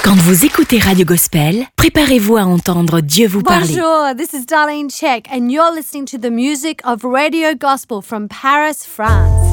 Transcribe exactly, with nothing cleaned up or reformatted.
Quand vous écoutez Radio Gospel, préparez-vous à entendre Dieu vous parler. Bonjour, this is Darlene Check and you're listening to the music of Radio Gospel from Paris, France.